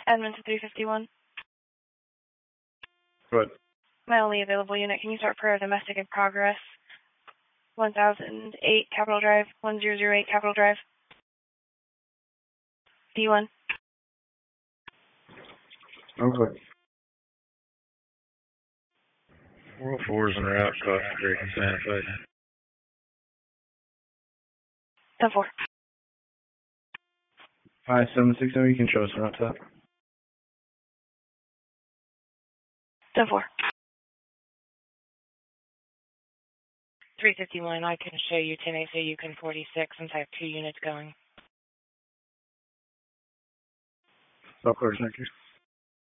Edmonton 351. Good. My only available unit, can you start prayer domestic in progress? 1008 Capitol Drive, 1008 Capitol Drive. D1. Okay. 404's en route, Costa Creek and Santa Fe. 10-4. Hi, 760, you can show us around top. 10-4. 351, I can show you 10 so you can 46 since I have 2 units going. Of course, thank you.